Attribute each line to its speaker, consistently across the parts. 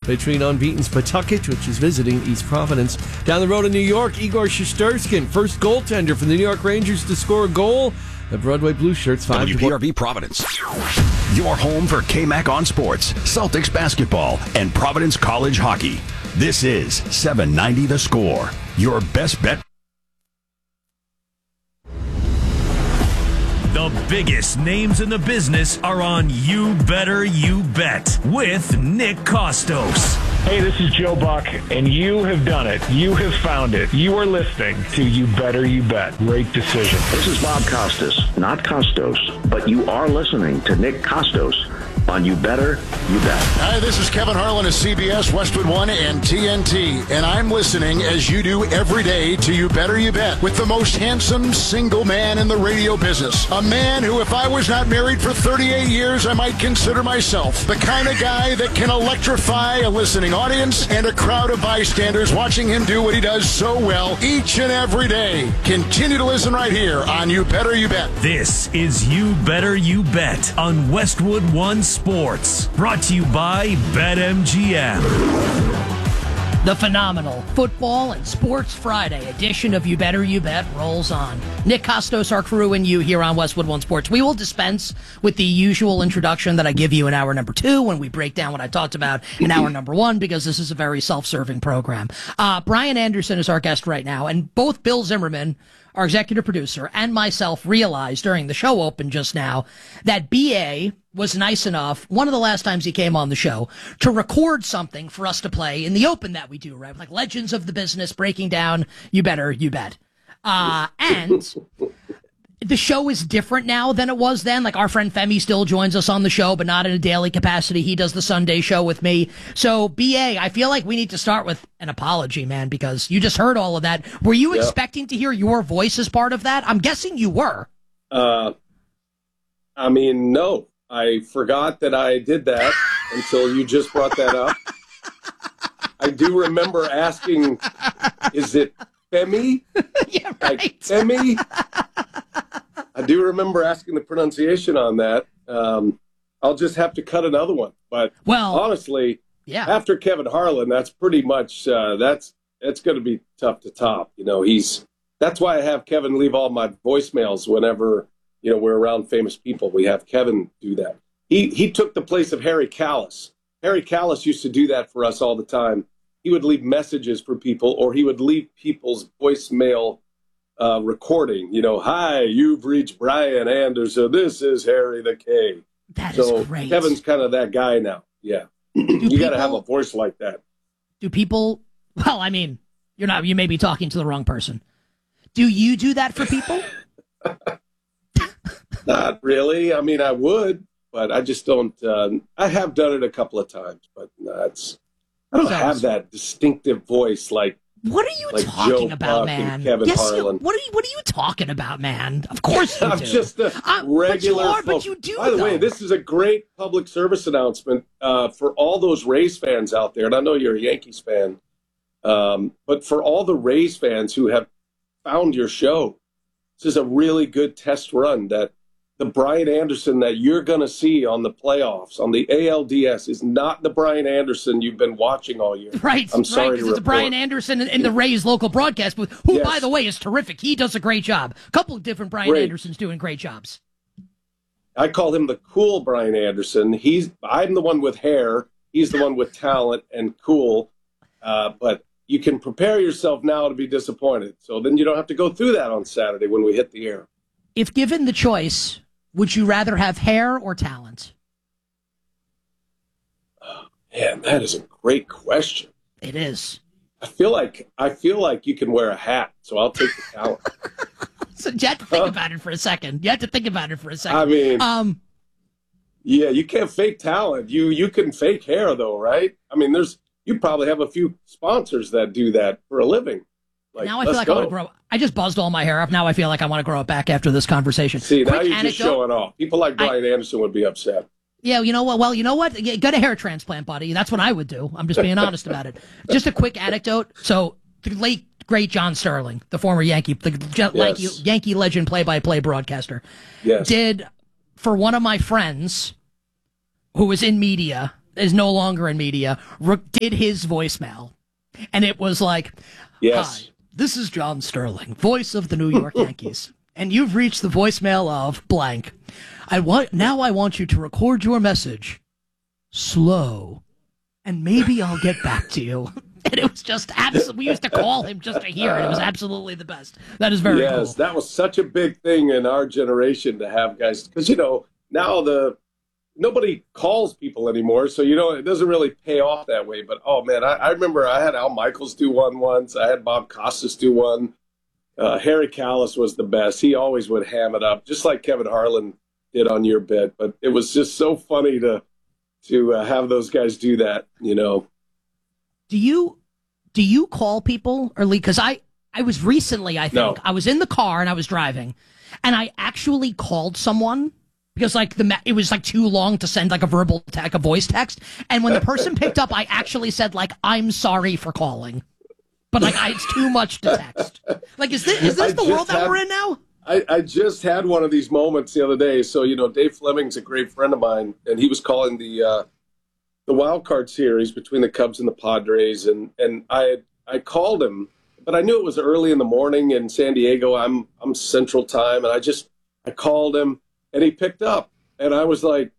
Speaker 1: between unbeaten's Pawtucket, which is visiting East Providence. Down the road in New York, Igor Shesterkin, first goaltender for the New York Rangers to score a goal. The Broadway Blue Shirts 5-1.
Speaker 2: WPRV Providence. Your home for KMAC on sports, Celtics basketball, and Providence College hockey. This is 790 The Score. Your best bet.
Speaker 3: The biggest names in the business are on You Better You Bet with Nick Kostos.
Speaker 4: Hey, this is Joe Buck, and you have done it. You have found it. You are listening to You Better You Bet. Great decision.
Speaker 5: This is Bob Costas, not Costos, but you are listening to Nick Kostos on You Better You Bet.
Speaker 6: Hi, this is Kevin Harlan of CBS, Westwood One, and TNT, and I'm listening, as you do every day, to You Better You Bet with the most handsome single man in the radio business. A man who, if I was not married for 38 years, I might consider myself the kind of guy that can electrify a listening audience and a crowd of bystanders watching him do what he does so well each and every day. Continue to listen right here on You Better You Bet.
Speaker 3: This is You Better You Bet on Westwood One Sports, brought to you by BetMGM.
Speaker 7: The phenomenal Football and Sports Friday edition of You Better You Bet rolls on. Nick Kostos, our crew, and you here on Westwood One Sports. We will dispense with the usual introduction that I give you in hour number 2 when we break down what I talked about in hour number 1, because this is a very self-serving program. Brian Anderson is our guest right now, and both Bill Zimmerman, our executive producer, and myself realized during the show open just now that BA was nice enough, one of the last times he came on the show, to record something for us to play in the open that we do, right? Like Legends of the Business, breaking down You Better You Bet. And the show is different now than it was then. Like, our friend Femi still joins us on the show, but not in a daily capacity. He does the Sunday show with me. So, BA, I feel like we need to start with an apology, man, because you just heard all of that. Were you expecting to hear your voice as part of that? I'm guessing you were.
Speaker 8: I mean, no. I forgot that I did that until you just brought that up. I do remember asking, is it Femi?
Speaker 7: Yeah, right.
Speaker 8: Like Femi? I do remember asking the pronunciation on that. I'll just have to cut another one. But honestly, after Kevin Harlan, that's pretty much it's going to be tough to top. You know, that's why I have Kevin leave all my voicemails whenever we're around famous people. We have Kevin do that. He took the place of Harry Callis. Harry Callis used to do that for us all the time. He would leave messages for people, or he would leave people's voicemail recording. Hi, you've reached Brian Anderson. This is Harry the K.
Speaker 7: That is great.
Speaker 8: Kevin's kind of that guy now. Yeah. You got to have a voice like that.
Speaker 7: Do people, well, I mean, you may be talking to the wrong person. Do you do that for people?
Speaker 8: Not really. I mean, I would, but I just don't. I have done it a couple of times, but I don't have that distinctive voice like.
Speaker 7: What are you talking
Speaker 8: Joe
Speaker 7: about,
Speaker 8: Buck
Speaker 7: man?
Speaker 8: and Kevin Harlan.
Speaker 7: What are you talking about, man? Of course you do.
Speaker 8: I'm just a regular.
Speaker 7: But you do.
Speaker 8: By the way, this is a great public service announcement for all those Rays fans out there, and I know you're a Yankees fan, but for all the Rays fans who have found your show, this is a really good test run that. The Brian Anderson that you're going to see on the playoffs, on the ALDS, is not the Brian Anderson you've been watching all year.
Speaker 7: Right.
Speaker 8: I'm sorry
Speaker 7: because it's Brian Anderson in the Rays local broadcast booth, who, by the way, is terrific. He does a great job. A couple of different Brian Andersons doing great jobs.
Speaker 8: I call him the cool Brian Anderson. I'm the one with hair. He's the one with talent and cool. But you can prepare yourself now to be disappointed. So then you don't have to go through that on Saturday when we hit the air.
Speaker 7: If given the choice, would you rather have hair or talent?
Speaker 8: Oh, man, that is a great question.
Speaker 7: It is.
Speaker 8: I feel like you can wear a hat, so I'll take the talent.
Speaker 7: So you have to think about it for a second. I
Speaker 8: mean, yeah, you can't fake talent. You can fake hair, though, right? I mean, you probably have a few sponsors that do that for a living.
Speaker 7: Now I feel like I want to grow. I just buzzed all my hair up. Now I feel like I want to grow it back after this conversation.
Speaker 8: See, now you're just showing off. People like Brian Anderson would be upset.
Speaker 7: Yeah, you know what? Well, you know what? Get a hair transplant, buddy. That's what I would do. I'm just being honest about it. Just a quick anecdote. So the late, great John Sterling, the former Yankee legend, play-by-play broadcaster, did for one of my friends who was in media is no longer in media, did his voicemail. And it was like,
Speaker 8: yes.
Speaker 7: Hi, this is John Sterling, voice of the New York Yankees. And you've reached the voicemail of blank. Now I want you to record your message slow, and maybe I'll get back to you. And it was just we used to call him just to hear it. It was absolutely the best. That is very cool.
Speaker 8: Yes, that was such a big thing in our generation to have guys, because now nobody calls people anymore, so it doesn't really pay off that way. But oh man, I remember I had Al Michaels do one once. I had Bob Costas do one. Harry Kalas was the best. He always would ham it up, just like Kevin Harlan did on your bit. But it was just so funny to have those guys do that.
Speaker 7: Do you call people, or because I was recently, I think I was in the car and I was driving, and I actually called someone because it was too long to send a verbal a voice text, and when the person picked up, I actually said I'm sorry for calling. But it's too much to text. Is this the world that we're in now?
Speaker 8: I just had one of these moments the other day. So Dave Fleming's a great friend of mine, and he was calling the wild card series between the Cubs and the Padres, and I called him, but I knew it was early in the morning in San Diego. I'm Central Time, and I called him, and he picked up, and I was like,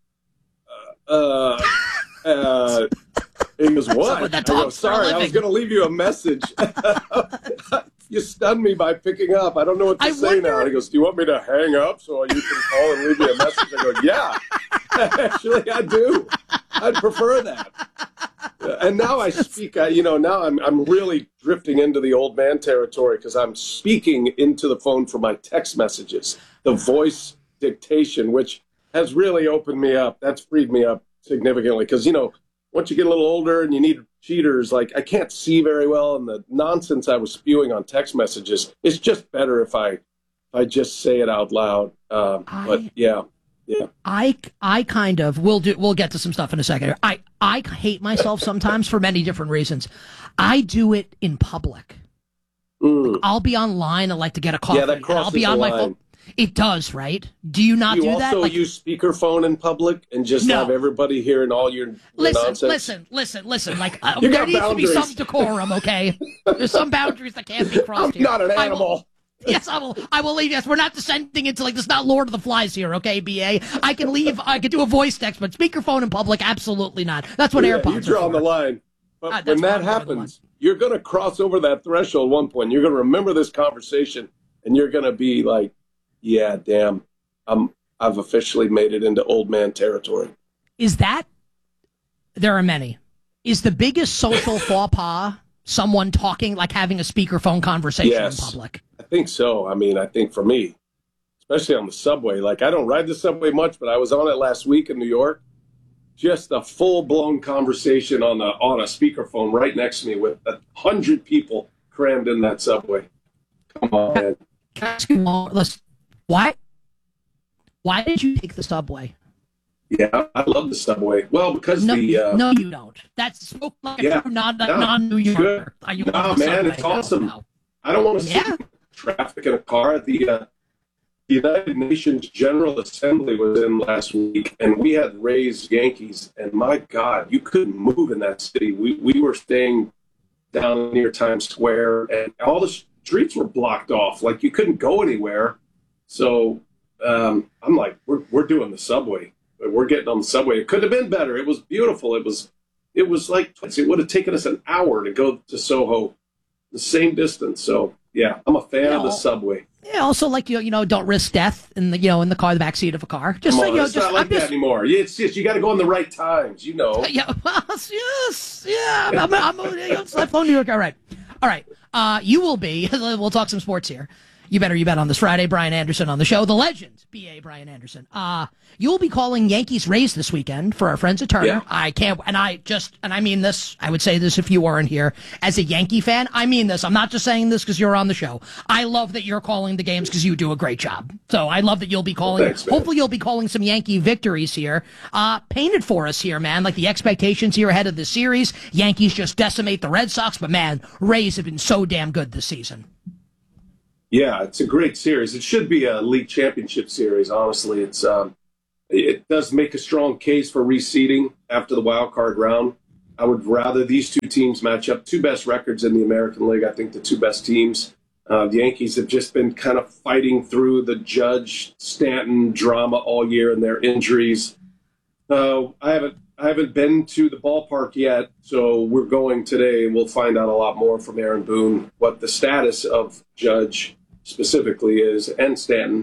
Speaker 8: he goes, what? I go, sorry, I was going to leave you a message. You stunned me by picking up. I don't know what to say now. And he goes, do you want me to hang up so you can call and leave me a message? I go, yeah. Actually, I do. I'd prefer that. And now I speak, now I'm really drifting into the old man territory because I'm speaking into the phone for my text messages, the voice dictation, which has really opened me up. That's freed me up significantly because, once you get a little older and you need cheaters, I can't see very well, and the nonsense I was spewing on text messages, it's just better if I just say it out loud. But yeah.
Speaker 7: I kind of we'll get to some stuff in a second. I hate myself sometimes for many different reasons. I do it in public. I'll be online. I like to get a coffee. Yeah, that crosses I'll be on my phone. It does, right? Do you not do that?
Speaker 8: You also use speakerphone in public and just have everybody hearing all your nonsense?
Speaker 7: Listen. There needs to be some decorum, okay? There's some boundaries that can't be crossed here.
Speaker 8: I'm not an animal.
Speaker 7: I will leave. Yes, we're not descending into this is not Lord of the Flies here, okay, BA? I can leave. I can do a voice text, but speakerphone in public, absolutely not. That's what AirPods are.
Speaker 8: You draw
Speaker 7: on
Speaker 8: the line. But when that happens, you're going to cross over that threshold at one point. You're going to remember this conversation, and you're going to be like, yeah, damn, I've officially made it into old man territory.
Speaker 7: There are many. Is the biggest social faux pas someone talking, having a speakerphone conversation in public?
Speaker 8: I think so. I think for me, especially on the subway, I don't ride the subway much, but I was on it last week in New York. Just a full-blown conversation on a speakerphone right next to me with 100 people crammed in that subway. Come on, man.
Speaker 7: Can I ask you, listen, why did you take the subway?
Speaker 8: Yeah, I love the subway. Well, because
Speaker 7: no, you don't. That's spoke like a true non-New Yorker.
Speaker 8: No, man, it's awesome. No. I don't want to see traffic in a car. The United Nations General Assembly was in last week, and we had Rays Yankees, and my God, you couldn't move in that city. We were staying down near Times Square, and all the streets were blocked off. You couldn't go anywhere. So I'm like, we're doing the subway. We're getting on the subway. It could have been better. It was beautiful. It was it would have taken us an hour to go to Soho, the same distance. So yeah, I'm a fan of the subway.
Speaker 7: Yeah, also don't risk death in the in the car, the backseat of a car. Just
Speaker 8: it's not like that anymore. It's just you got to go in the right times,
Speaker 7: Yeah, yes, yeah. I'm from New York. All right. You will be. We'll talk some sports here. You bet on this Friday. Brian Anderson on the show. The legend, B.A. Brian Anderson. You'll be calling Yankees Rays this weekend for our friends at Turner. Yeah. I can't, and I mean this, I would say this if you weren't here. As a Yankee fan, I mean this. I'm not just saying this because you're on the show. I love that you're calling the games because you do a great job. So I love that you'll be calling.
Speaker 8: Thanks,
Speaker 7: hopefully you'll be calling some Yankee victories here. Paint it for us here, man. The expectations here ahead of this series. Yankees just decimate the Red Sox, but man, Rays have been so damn good this season.
Speaker 8: Yeah, it's a great series. It should be a league championship series, honestly. It's it does make a strong case for reseeding after the wild card round. I would rather these two teams match up. Two best records in the American League. I think the two best teams. The Yankees have just been kind of fighting through the Judge Stanton drama all year and their injuries. I haven't been to the ballpark yet, so we're going today, and we'll find out a lot more from Aaron Boone what the status of Judge specifically is and Stanton.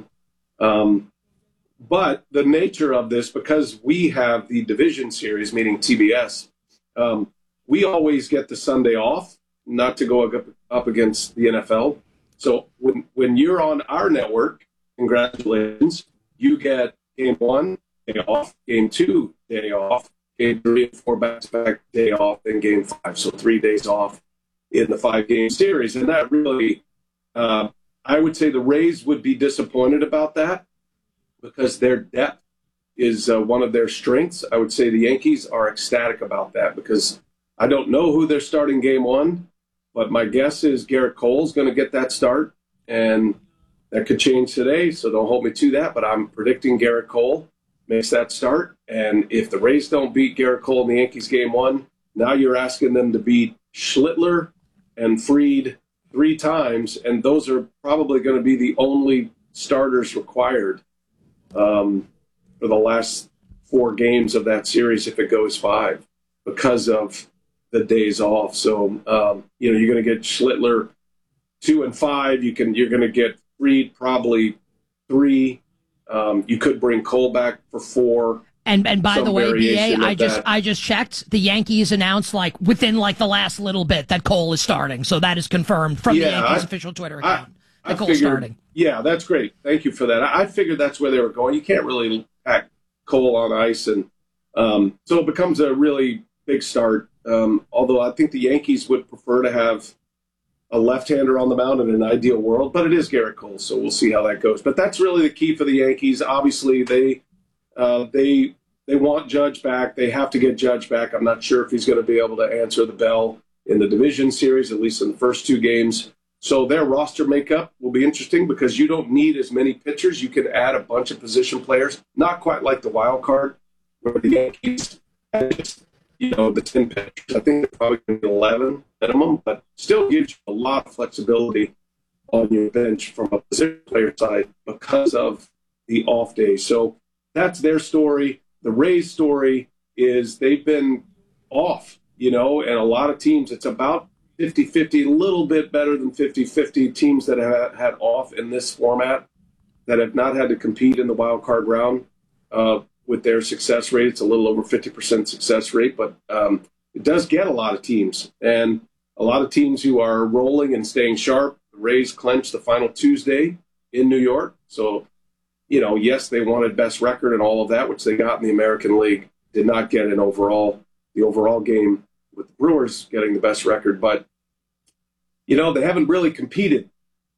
Speaker 8: But the nature of this, because we have the division series, meaning TBS, we always get the Sunday off, not to go up against the NFL. So when you're on our network, congratulations, you get game 1, day off, game 2, day off, game 3 and 4 back-to-back, day off, then game 5. So 3 days off in the 5-game series. And that really, I would say the Rays would be disappointed about that because their depth is one of their strengths. I would say the Yankees are ecstatic about that because I don't know who they're starting game 1. But my guess is Garrett Cole's going to get that start, and that could change today, so don't hold me to that. But I'm predicting Garrett Cole makes that start. And if the Rays don't beat Garrett Cole in the Yankees game 1, now you're asking them to beat Schlittler and Fried 3 times, and those are probably going to be the only starters required for the last 4 games of that series if it goes 5 because of the days off. So, you're going to get Schlittler 2 and 5. You're going to get Fried probably 3. You could bring Cole back for 4.
Speaker 7: And by the way, BA, I just checked. The Yankees announced within the last little bit that Cole is starting. So that is confirmed from the Yankees official Twitter account. Cole's starting.
Speaker 8: Yeah, that's great. Thank you for that. I figured that's where they were going. You can't really pack Cole on ice, and so it becomes a really big start. Although I think the Yankees would prefer to have a left-hander on the mound in an ideal world, but it is Garrett Cole, so we'll see how that goes. But that's really the key for the Yankees. Obviously, they want Judge back. They have to get Judge back. I'm not sure if he's going to be able to answer the bell in the division series, at least in the first 2 games. So their roster makeup will be interesting because you don't need as many pitchers. You can add a bunch of position players, not quite like the wild card where the Yankees the 10 pitchers. I think they're probably going to be 11 minimum, but still gives you a lot of flexibility on your bench from a position player side because of the off days. So that's their story. The Rays' story is they've been off, and a lot of teams, it's about 50-50, a little bit better than 50-50 teams that have had off in this format that have not had to compete in the wild card round. With their success rate, it's a little over 50% success rate, but it does get a lot of teams. And a lot of teams who are rolling and staying sharp. The Rays clinched the final Tuesday in New York. So, yes, they wanted best record and all of that, which they got in the American League. Did not get the overall game with the Brewers getting the best record. But, they haven't really competed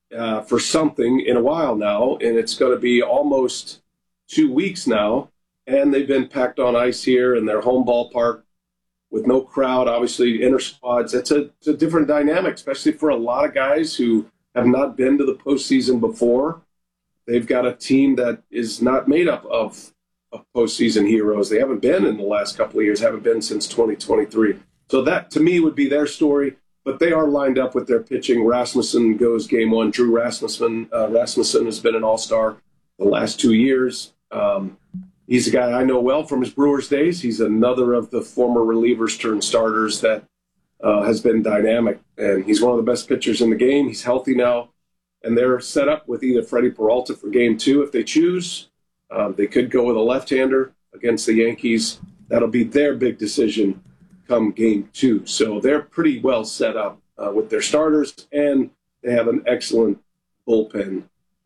Speaker 8: for something in a while now, and it's going to be almost 2 weeks now. And they've been packed on ice here in their home ballpark with no crowd, obviously inter squads. It's a different dynamic, especially for a lot of guys who have not been to the postseason before. They've got a team that is not made up of postseason heroes. They haven't been in the last couple of years, haven't been since 2023. So that, to me, would be their story. But they are lined up with their pitching. Rasmussen goes game 1. Drew Rasmussen has been an all-star the last 2 years. He's a guy I know well from his Brewers days. He's another of the former relievers turned starters that has been dynamic. And he's one of the best pitchers in the game. He's healthy now. And they're set up with either Freddie Peralta for game 2 if they choose. They could go with a left-hander against the Yankees. That'll be their big decision come game 2. So they're pretty well set up with their starters, and they have an excellent bullpen.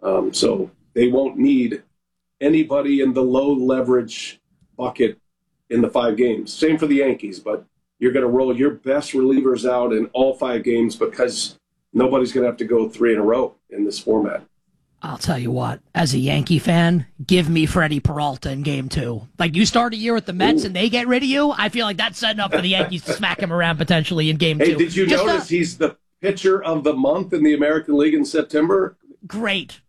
Speaker 8: So they won't need anybody in the low leverage bucket in the 5 games. Same for the Yankees, but you're going to roll your best relievers out in all 5 games because nobody's going to have to go 3 in a row in this format.
Speaker 7: I'll tell you what, as a Yankee fan, give me Freddie Peralta in game 2. You start a year with the Mets and they get rid of you, I feel like that's setting up for the Yankees to smack him around potentially in game 2.
Speaker 8: Hey, did you notice he's the pitcher of the month in the American League in September?
Speaker 7: Great.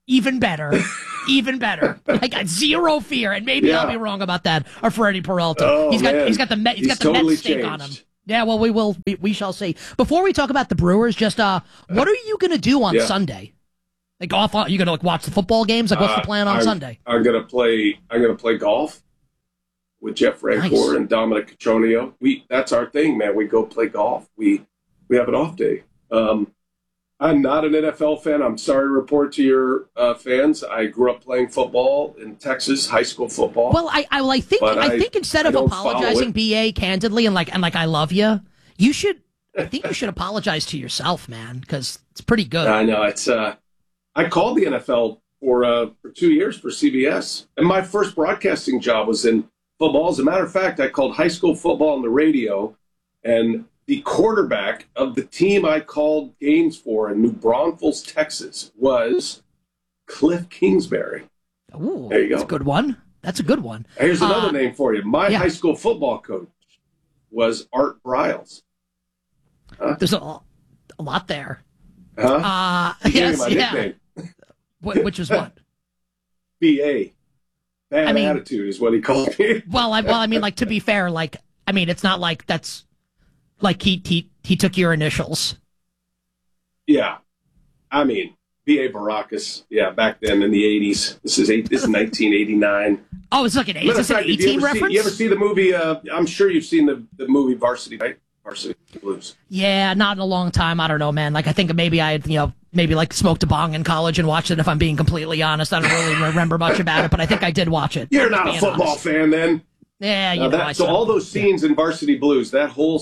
Speaker 7: Even better. Even better. I got zero fear, and maybe I'll be wrong about that. Or Freddie Peralta.
Speaker 8: Oh,
Speaker 7: he's got the
Speaker 8: totally
Speaker 7: Met stake on him. Yeah, well, we shall see. Before we talk about the Brewers, just what are you going to do on Sunday? Like off? Are you going to watch the football games? Like what's the plan on Sunday?
Speaker 8: I'm going to play golf with Jeff Rancourt and Dominic Cotroneo. That's our thing, man. We go play golf. We have an off day. I'm not an NFL fan. I'm sorry to report to your fans. I grew up playing football in Texas, high school football.
Speaker 7: Well, I think instead of apologizing, BA, candidly, and like I love you, you should apologize to yourself, man, because it's pretty good.
Speaker 8: I know it's. I called the NFL for 2 years for CBS, and my first broadcasting job was in football. As a matter of fact, I called high school football on the radio, and the quarterback of the team I called games for in New Braunfels, Texas, was Cliff Kingsbury.
Speaker 7: Ooh,
Speaker 8: there you go.
Speaker 7: That's a good one. That's a good one.
Speaker 8: Here's another name for you. My high school football coach was Art Briles.
Speaker 7: There's a lot there.
Speaker 8: Huh?
Speaker 7: Yes,
Speaker 8: my nickname.
Speaker 7: Which was what?
Speaker 8: BA. Bad attitude is what he called me.
Speaker 7: Well, I mean, like, to be fair, like, I mean, it's not like that's. Like he took your initials.
Speaker 8: Yeah, I mean B.A. Baracus. Yeah, back then in the 80s. This is 1989.
Speaker 7: Oh, it's like an 18 reference.
Speaker 8: You ever see the movie? I'm sure you've seen the movie Varsity, right? Varsity Blues.
Speaker 7: Yeah, not in a long time. I don't know, man. Like I think maybe I had maybe like smoked a bong in college and watched it. If I'm being completely honest, I don't really remember much about it, but I think I did watch it.
Speaker 8: You're not a football fan, then.
Speaker 7: Yeah,
Speaker 8: so all those scenes in Varsity Blues, that whole,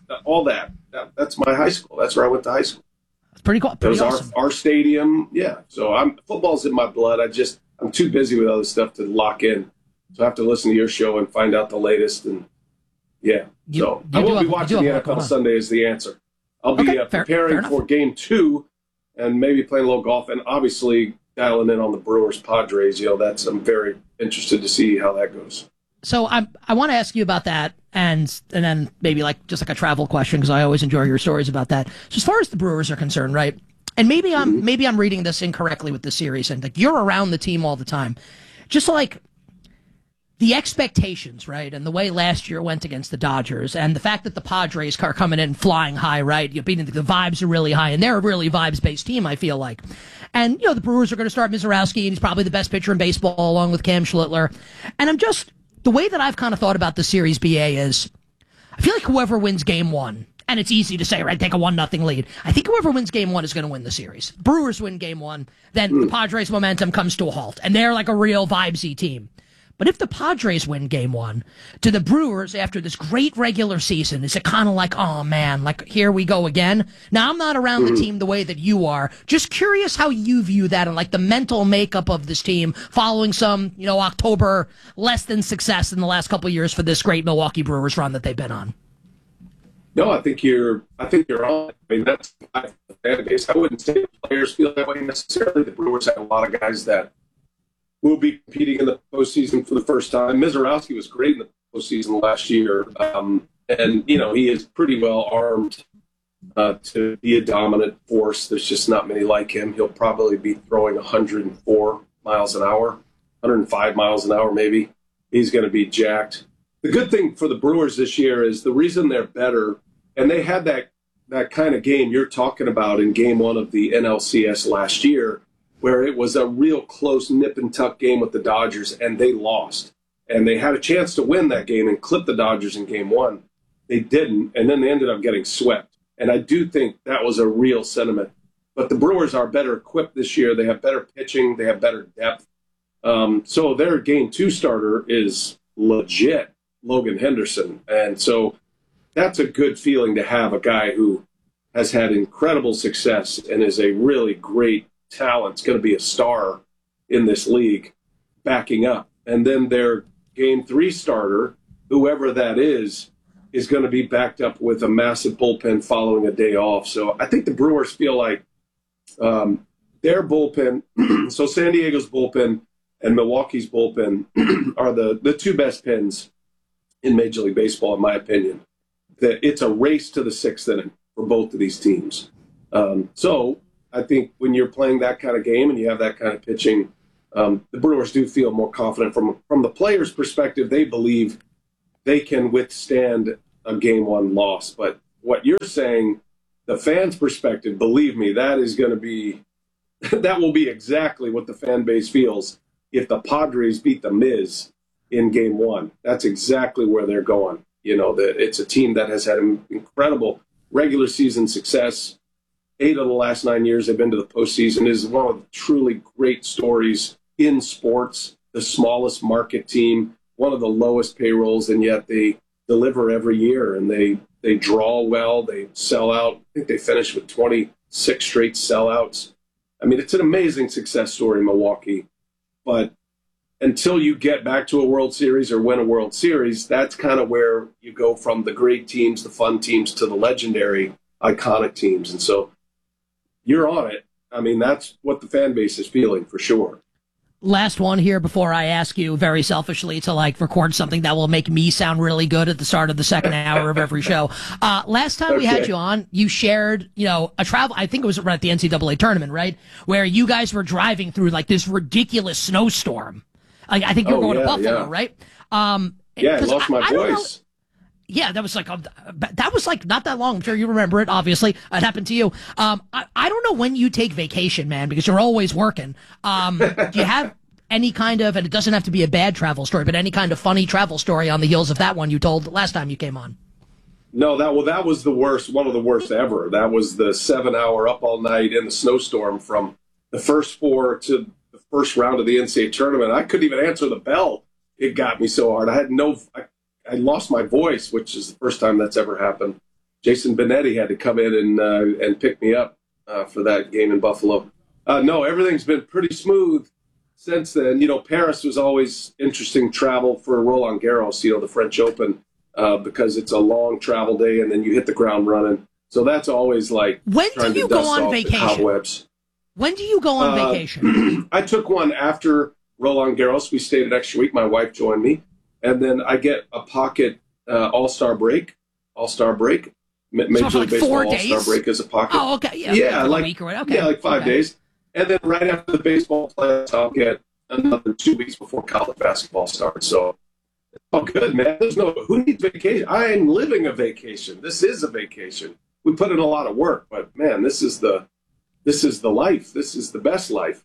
Speaker 8: that's my high school. That's where I went to high school.
Speaker 7: That's pretty cool. Pretty awesome.
Speaker 8: Our stadium. Yeah. So football's in my blood. I'm too busy with other stuff to lock in. So I have to listen to your show and find out the latest. And I won't be watching the NFL Sunday is the answer. I'll be preparing for game 2 and maybe playing a little golf and obviously dialing in on the Brewers Padres. I'm very interested to see how that goes.
Speaker 7: So I want to ask you about that, and then maybe just like a travel question, because I always enjoy your stories about that. So as far as the Brewers are concerned, right? And maybe I'm reading this incorrectly with the series, and like you're around the team all the time, just like the expectations, right? And the way last year went against the Dodgers, and the fact that the Padres are coming in flying high, right? The vibes are really high, and they're a really vibes-based team, I feel like. And the Brewers are going to start Mizorowski, and he's probably the best pitcher in baseball, along with Cam Schlittler. And the way that I've kind of thought about the series, BA, is I feel like whoever wins game 1, and it's easy to say, right, take a 1-0 lead. I think whoever wins game 1 is going to win the series. Brewers win game 1, then the Padres' momentum comes to a halt, and they're like a real vibesy team. But if the Padres win game 1, to the Brewers, after this great regular season, is it kind of like, oh man, like here we go again? Now, I'm not around the team the way that you are. Just curious how you view that and like the mental makeup of this team following some, October less than success in the last couple of years for this great Milwaukee Brewers run that they've been on.
Speaker 8: No, I think you're on. I mean, that's the fan base. I wouldn't say the players feel that way necessarily. The Brewers have a lot of guys that will be competing in the postseason for the first time. Mizorowski was great in the postseason last year, and he is pretty well armed to be a dominant force. There's just not many like him. He'll probably be throwing 104 miles an hour, 105 miles an hour maybe. He's going to be jacked. The good thing for the Brewers this year is the reason they're better, and they had that kind of game you're talking about in game 1 of the NLCS last year, where it was a real close nip-and-tuck game with the Dodgers, and they lost. And they had a chance to win that game and clip the Dodgers in game 1. They didn't, and then they ended up getting swept. And I do think that was a real sentiment. But the Brewers are better equipped this year. They have better pitching. They have better depth. So their game 2 starter is legit, Logan Henderson. And so that's a good feeling to have a guy who has had incredible success and is a really great talent's going to be a star in this league backing up. And then their game 3 starter, whoever that is going to be backed up with a massive bullpen following a day off. So I think the Brewers feel like their bullpen, so San Diego's bullpen and Milwaukee's bullpen are the 2 best pens in Major League Baseball, in my opinion. That it's a race to the 6th inning for both of these teams. So I think when you're playing that kind of game and you have that kind of pitching, the Brewers do feel more confident from the players' perspective. They believe they can withstand a Game 1 loss. But what you're saying, the fans' perspective, believe me, that is going to be that will be exactly what the fan base feels if the Padres beat the Miz in Game 1. That's exactly where they're going. It's a team that has had an incredible regular season success. 8 of the last 9 years they've been to the postseason. It is one of the truly great stories in sports. The smallest market team, one of the lowest payrolls, and yet they deliver every year, and they draw well. They sell out. I think they finished with 26 straight sellouts. I mean, it's an amazing success story in Milwaukee. But until you get back to a World Series or win a World Series, that's kind of where you go from the great teams, the fun teams, to the legendary, iconic teams. And so you're on it. I mean, that's what the fan base is feeling for sure.
Speaker 7: Last one here before I ask you very selfishly to record something that will make me sound really good at the start of the second hour of every show. Last time we had you on, you shared, a travel, I think it was at the NCAA tournament, right? Where you guys were driving through this ridiculous snowstorm. I think you were going to Buffalo, right?
Speaker 8: I lost my voice.
Speaker 7: Yeah, that was not that long. I'm sure you remember it. Obviously, it happened to you. I don't know when you take vacation, man, because you're always working. Do you have any kind of, and it doesn't have to be a bad travel story, but any kind of funny travel story on the heels of that one you told last time you came on?
Speaker 8: No, that was the worst, one of the worst ever. That was the 7-hour up all night in the snowstorm from the first 4 to the first round of the NCAA tournament. I couldn't even answer the bell. It got me so hard. I lost my voice, which is the first time that's ever happened. Jason Benetti had to come in and pick me up for that game in Buffalo. No, everything's been pretty smooth since then. Paris was always interesting travel for Roland Garros, the French Open, because it's a long travel day and then you hit the ground running. So that's always like
Speaker 7: when do you go on vacation? When do you go on vacation?
Speaker 8: I took one after Roland Garros. We stayed an extra week. My wife joined me. And then I get a pocket all-star break. Major League Baseball all-star break is a pocket.
Speaker 7: Oh, okay.
Speaker 8: Yeah,
Speaker 7: a week or okay.
Speaker 8: Yeah, like 5 days. And then right after the baseball playoffs, I'll get another 2 weeks before college basketball starts. So it's all good, man. Who needs vacation? I am living a vacation. This is a vacation. We put in a lot of work, but man, this is the life. This is the best life.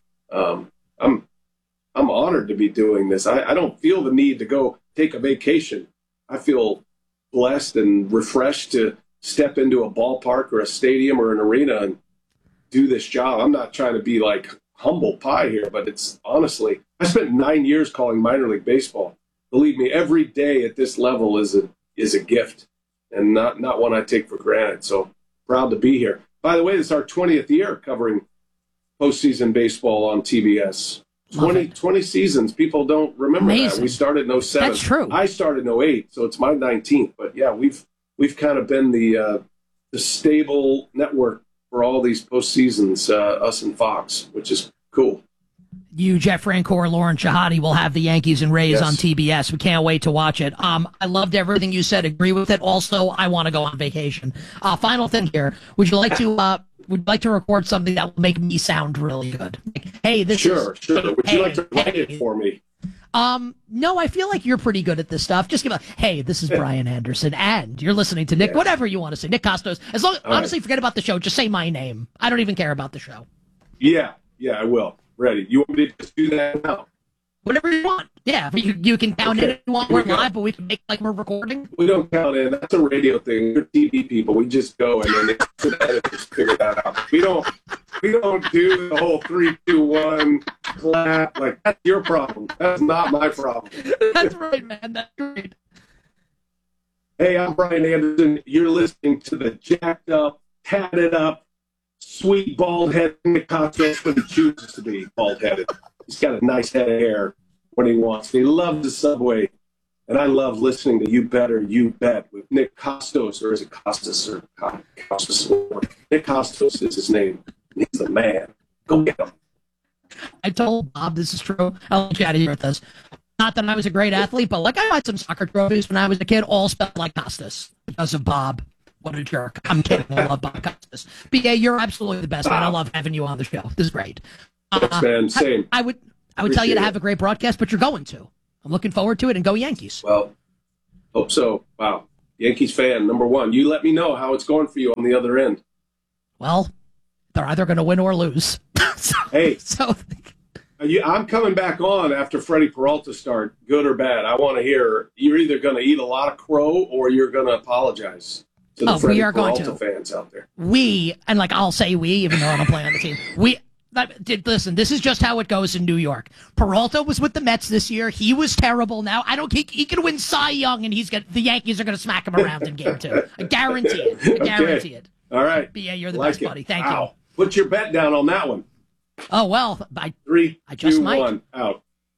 Speaker 8: I'm honored to be doing this. I don't feel the need to go take a vacation. I feel blessed and refreshed to step into a ballpark or a stadium or an arena and do this job. I'm not trying to be like humble pie here, but it's honestly, I spent 9 years calling minor league baseball. Believe me, every day at this level is a gift and not one I take for granted. So proud to be here. By the way, this is our 20th year covering postseason baseball on TBS. 20 seasons. People don't remember that. We started in 07.
Speaker 7: That's true.
Speaker 8: I started in 08, so it's my 19th. But yeah, we've kind of been the stable network for all these postseasons, us and Fox, which is cool.
Speaker 7: You, Jeff Francoeur, Lauren Shahadi will have the Yankees and Rays on TBS. We can't wait to watch it. I loved everything you said. Agree with it. Also, I want to go on vacation. Final thing here. Would you like to record something that will make me sound really good? Hey, this
Speaker 8: Sure. Would you like to write it for me?
Speaker 7: No, I feel like you're pretty good at this stuff. Just give hey, this is Brian Anderson, and you're listening to Nick, whatever you want to say. Nick Kostos. Honestly, forget about the show. Just say my name. I don't even care about the show.
Speaker 8: Yeah, I will. Ready. You want me to just do that now?
Speaker 7: Whatever you want. Yeah, you can count in if you want. We're live, but we can make like we're recording.
Speaker 8: We don't count in. That's a radio thing. We're TV people. We just go and then the editors figure that out. We don't do the whole 3, 2, 1 clap. Like that's your problem. That's not my problem.
Speaker 7: That's right, man. That's great.
Speaker 8: Hey, I'm Brian Anderson. You're listening to the jacked up, tatted up, sweet bald-headed Nick Kostos when he chooses to be bald-headed. He's got a nice head of hair when he wants. He loves the subway, and I love listening to You Better, You Bet with Nick Kostos, or is it Costas or Costas? Nick Kostos is his name, and he's the man. Go get him.
Speaker 7: I told Bob this is true. I'll let you out of here with this. Not that I was a great athlete, but I had some soccer trophies when I was a kid, all spelled like Costas because of Bob. What a jerk. I'm kidding. I love Bob Costas. BA, you're absolutely the best, man. I love having you on the show. This is great.
Speaker 8: Thanks, man. Same.
Speaker 7: I would tell you to have a great broadcast, but you're going to. I'm looking forward to it, and go Yankees.
Speaker 8: Well, hope so. Wow. Yankees fan, number one. You let me know how it's going for you on the other end.
Speaker 7: Well, they're either going to win or lose.
Speaker 8: I'm coming back on after Freddie Peralta start, good or bad. I want to hear you're either going to eat a lot of crow or you're going to apologize to the Freddie Peralta fans out there.
Speaker 7: I'll say we, even though I don't play on the team. Listen, this is just how it goes in New York. Peralta was with the Mets this year. He was terrible. Now he can win Cy Young, and the Yankees are going to smack him around in Game 2. I guarantee it. I guarantee it.
Speaker 8: All right.
Speaker 7: BA, you're the best, buddy. Thank you.
Speaker 8: Put your bet down on that one.
Speaker 7: Oh, well,
Speaker 8: 3, 2, 1, out.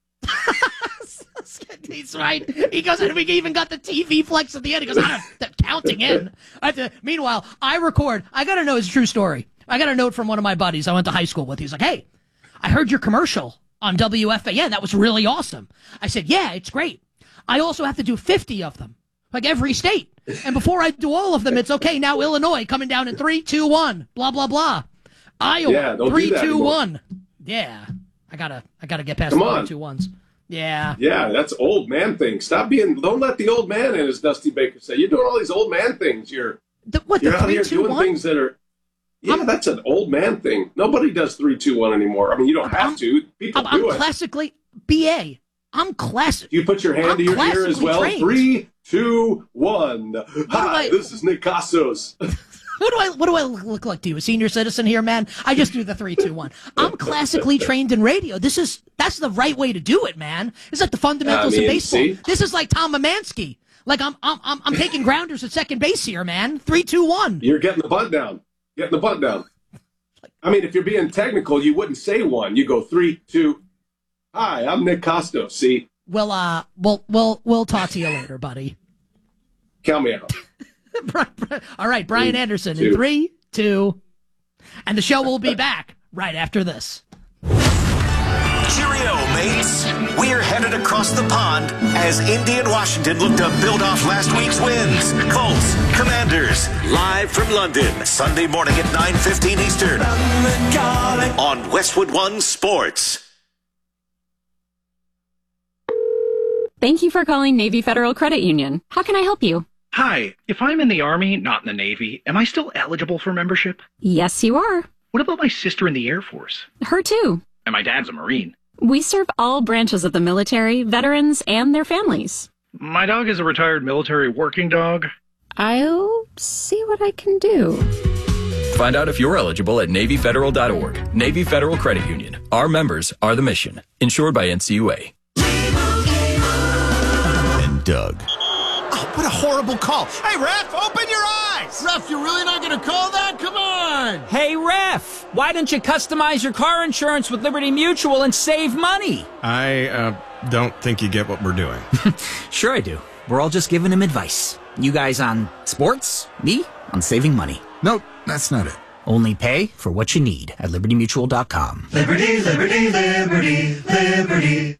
Speaker 7: He's right. He goes, and we even got the TV flex at the end. He goes, I'm counting in. Meanwhile, I got to know his true story. I got a note from one of my buddies I went to high school with. He's like, hey, I heard your commercial on WFAN. That was really awesome. I said, yeah, it's great. I also have to do 50 of them, like every state. And before I do all of them, it's okay. Now Illinois coming down in 3, 2, 1, blah, blah, blah. Iowa, 3, 2, 1. Yeah, I gotta get past the 3, 2, 1s. Yeah.
Speaker 8: Yeah, that's old man thing. Don't let the old man in, as Dusty Baker said. You're doing all these old man things. You're out here doing things that are. Yeah, that's an old man thing. Nobody does 3, 2, 1 anymore. I mean, you don't have to. People do it.
Speaker 7: I'm classically BA. I'm classic.
Speaker 8: You put your hand to your ear as well. Trained. 3, 2, 1. Hi, this is Nick Costos.
Speaker 7: What do I look like to you? A senior citizen here, man? I just do the 3, 2, 1. I'm classically trained in radio. That's the right way to do it, man. It's like the fundamentals of baseball.
Speaker 8: See?
Speaker 7: This is like Tom Mamansky. Like I'm taking grounders at second base here, man. 3, 2, 1.
Speaker 8: You're getting the bunt down. I mean, if you're being technical, you wouldn't say 1. You go 3, 2. Hi, I'm Nick Costos. See?
Speaker 7: Well, we'll talk to you later, buddy.
Speaker 8: Count me out.
Speaker 7: All right, Brian
Speaker 8: 3,
Speaker 7: Anderson
Speaker 8: 2.
Speaker 7: in 3, 2, and the show will be back right after this.
Speaker 9: Cheerio, mates. We're headed across the pond as Indy and Washington look to build off last week's wins. Colts, Commanders, live from London, Sunday morning at 9:15 Eastern on Westwood One Sports.
Speaker 10: Thank you for calling Navy Federal Credit Union. How can I help you?
Speaker 11: Hi, if I'm in the Army, not in the Navy, am I still eligible for membership?
Speaker 10: Yes, you are.
Speaker 11: What about my sister in the Air Force?
Speaker 10: Her too.
Speaker 11: And my dad's a Marine.
Speaker 10: We serve all branches of the military, veterans, and their families.
Speaker 11: My dog is a retired military working dog.
Speaker 10: I'll see what I can do.
Speaker 12: Find out if you're eligible at NavyFederal.org. Navy Federal Credit Union. Our members are the mission. Insured by NCUA.
Speaker 2: And Doug.
Speaker 13: What a horrible call. Hey, ref, open your eyes! Ref, you're really not going to call that? Come on!
Speaker 14: Hey, ref, why don't you customize your car insurance with Liberty Mutual and save money?
Speaker 15: I don't think you get what we're doing.
Speaker 14: Sure I do. We're all just giving him advice. You guys on sports, me on saving money.
Speaker 15: Nope, that's not it.
Speaker 14: Only pay for what you need at LibertyMutual.com.
Speaker 16: Liberty, liberty, liberty, liberty.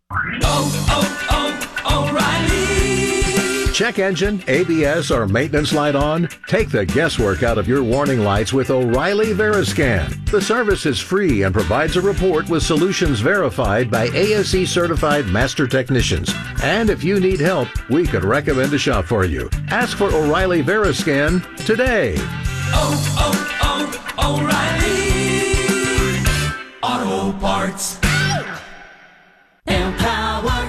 Speaker 16: O'Reilly.
Speaker 17: Check engine, ABS, or maintenance light on? Take the guesswork out of your warning lights with O'Reilly Veriscan. The service is free and provides a report with solutions verified by ASE certified master technicians. And if you need help, we could recommend a shop for you. Ask for O'Reilly Veriscan today.
Speaker 16: O'Reilly Auto Parts. Empower.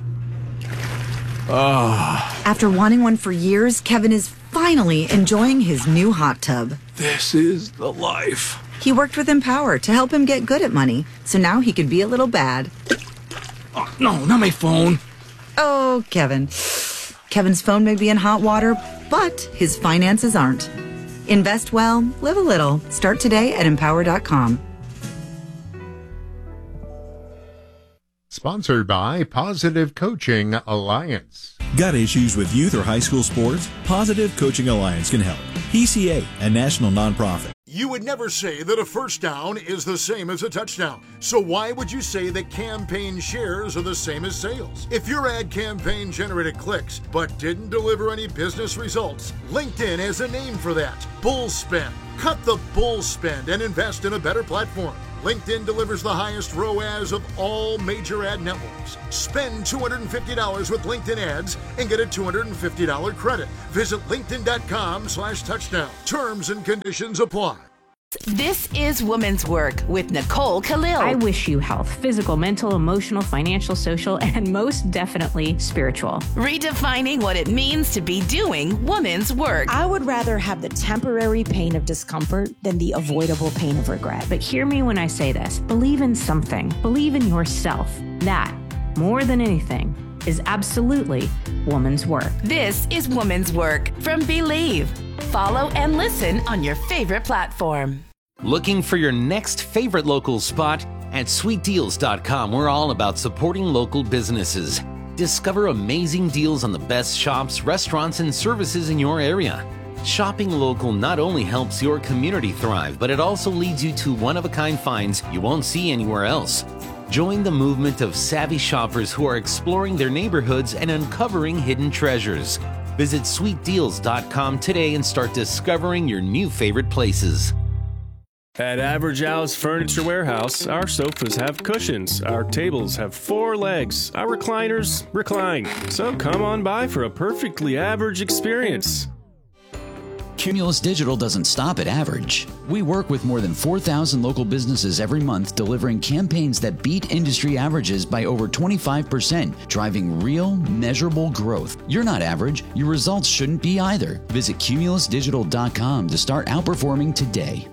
Speaker 18: After wanting one for years, Kevin is finally enjoying his new hot tub.
Speaker 15: This is the life.
Speaker 18: He worked with Empower to help him get good at money, so now he could be a little bad.
Speaker 14: Oh, no, not my phone.
Speaker 18: Oh, Kevin. Kevin's phone may be in hot water, but his finances aren't. Invest well, live a little. Start today at Empower.com.
Speaker 19: Sponsored by Positive Coaching Alliance.
Speaker 20: Got issues with youth or high school sports? Positive Coaching Alliance can help. PCA, a national nonprofit.
Speaker 6: You would never say that a first down is the same as a touchdown. So why would you say that campaign shares are the same as sales? If your ad campaign generated clicks but didn't deliver any business results, LinkedIn has a name for that: bull spend. Cut the bull spend and invest in a better platform. LinkedIn delivers the highest ROAS of all major ad networks. Spend $250 with LinkedIn ads and get a $250 credit. Visit linkedin.com/touchdown. Terms and conditions apply.
Speaker 20: This is Women's Work with Nicole Khalil.
Speaker 21: I wish you health, physical, mental, emotional, financial, social, and most definitely spiritual.
Speaker 20: Redefining what it means to be doing women's work.
Speaker 22: I would rather have the temporary pain of discomfort than the avoidable pain of regret.
Speaker 21: But hear me when I say this. Believe in something. Believe in yourself. That, more than anything, is absolutely woman's work.
Speaker 20: This is Woman's Work from Believe. Follow and listen on your favorite platform.
Speaker 23: Looking for your next favorite local spot? At sweetdeals.com, we're all about supporting local businesses. Discover amazing deals on the best shops, restaurants, and services in your area. Shopping local not only helps your community thrive, but it also leads you to one-of-a-kind finds you won't see anywhere else. Join the movement of savvy shoppers who are exploring their neighborhoods and uncovering hidden treasures. Visit sweetdeals.com today and start discovering your new favorite places.
Speaker 24: At Average Al's Furniture Warehouse, our sofas have cushions, our tables have 4 legs, our recliners recline. So come on by for a perfectly average experience.
Speaker 25: Cumulus Digital doesn't stop at average. We work with more than 4,000 local businesses every month, delivering campaigns that beat industry averages by over 25%, driving real, measurable growth. You're not average. Your results shouldn't be either. Visit cumulusdigital.com to start outperforming today.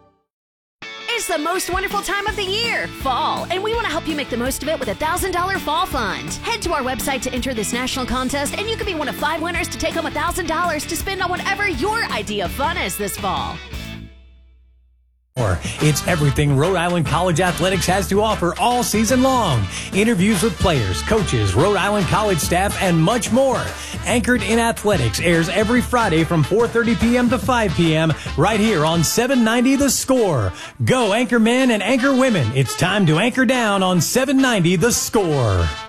Speaker 26: It's the most wonderful time of the year, fall, and we want to help you make the most of it with a $1,000 fall fund. Head to our website to enter this national contest, and you could be one of 5 winners to take home $1,000 to spend on whatever your idea of fun is this fall.
Speaker 27: It's everything Rhode Island College Athletics has to offer all season long. Interviews with players, coaches, Rhode Island College staff, and much more. Anchored in Athletics airs every Friday from 4:30 p.m. to 5 p.m. right here on 790 The Score. Go anchor men and anchor women. It's time to anchor down on 790 The Score.